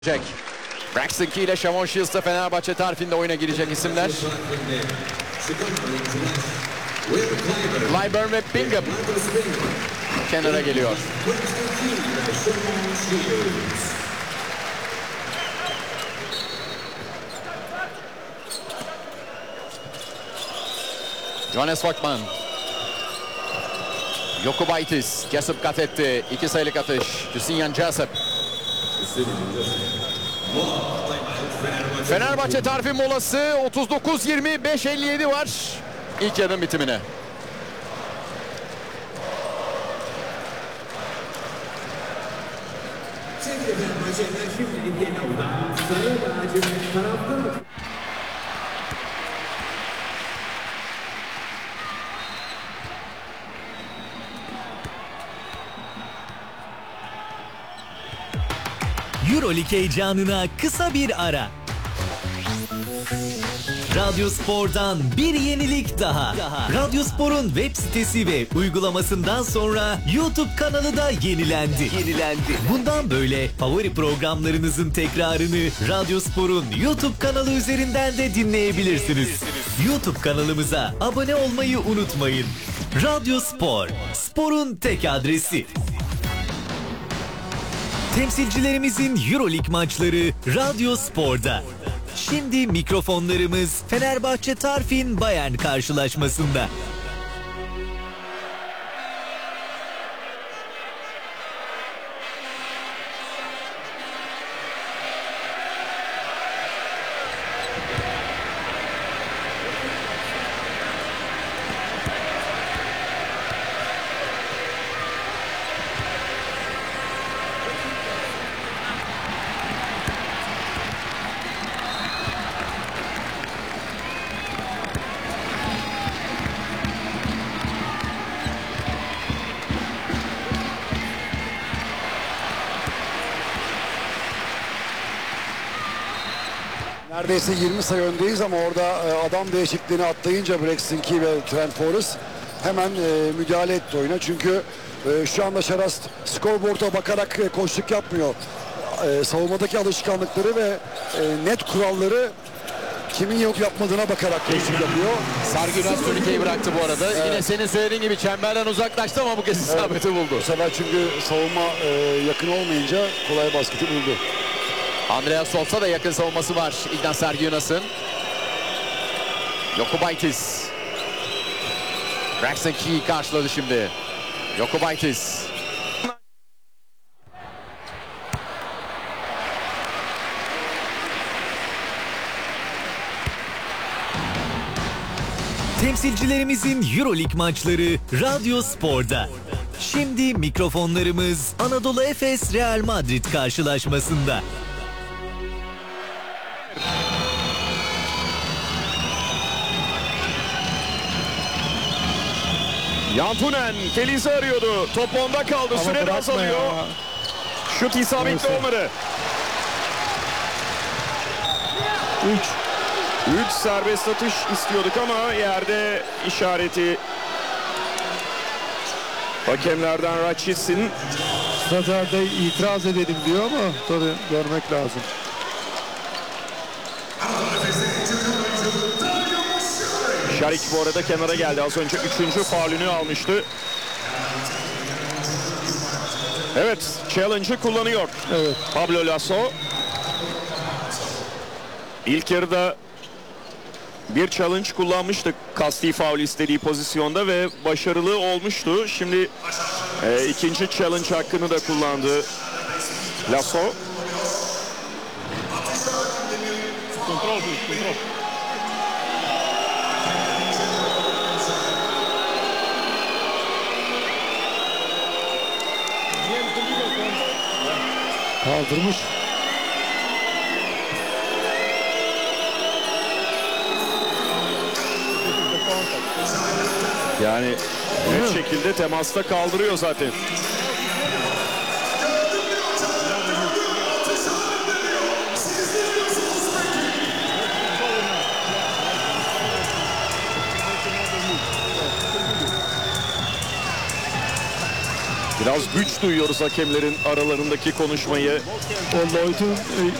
Braxton Key ile Shavon Shields da Fenerbahçe tarifinde oyuna girecek isimler. Clyburn ve Bingham kenara geliyor. Johannes Voigtmann. Jokubaitis kesip kat etti. 2 sayılık atış. Justinian Jessup. Fenerbahçe tarifi molası 39-20 5:57 var ilk yarının bitimine. Euroleague heyecanına kısa bir ara. Radyo Spor'dan bir yenilik daha. Radyo Spor'un web sitesi ve uygulamasından sonra YouTube kanalı da yenilendi. Bundan böyle favori programlarınızın tekrarını Radyo Spor'un YouTube kanalı üzerinden de dinleyebilirsiniz. YouTube kanalımıza abone olmayı unutmayın. Radyo Spor, sporun tek adresi. Temsilcilerimizin Euroleague maçları Radyo Spor'da. Şimdi mikrofonlarımız Fenerbahçe Tarfin Bayern karşılaşmasında. Neredeyse 20 sayı öndeyiz ama orada adam değişikliğini atlayınca Braxton Key ve Trent Forrest hemen müdahale etti oyuna. Çünkü şu anda Şaras scoreboard'a bakarak koşluk yapmıyor. Savunmadaki alışkanlıkları ve net kuralları kimin yapmadığına bakarak koşluk yapıyor. Sargınas turnikeyi bıraktı bu arada. Evet. Yine senin söylediğin gibi çemberden uzaklaştı ama bu kez isabeti buldu. Bu sefer çünkü savunma yakın olmayınca kolay basketi buldu. Andreas Solt'sa da yakın savunması var Ignas Sargionas'ın. Jokubaitis. Braxton Key karşıladı şimdi. Jokubaitis. Temsilcilerimizin Euroleague maçları Radyo Spor'da. Şimdi mikrofonlarımız Anadolu Efes Real Madrid karşılaşmasında. Yantunen Feliz'i arıyordu. Top onda kaldı. Ama Süre de azalıyor. Şut isabetli olmadı. 3 serbest atış istiyorduk ama yerde işareti hakemlerden Raçitsin. Staderde itiraz edelim diyor ama tabii görmek lazım. Şarik bu arada kenara geldi. Az önce 3. faulünü almıştı. Evet, challenge'ı kullanıyor. Evet. Pablo Lasso. İlk yarıda bir challenge kullanmıştık kasti faul istediği pozisyonda ve başarılı olmuştu. Şimdi ikinci challenge hakkını da kullandı Lasso. Kontrol. Kaldırmış. Yani net şekilde temasta kaldırıyor zaten. Biraz güç duyuyoruz hakemlerin aralarındaki konuşmayı. O Lloyd'un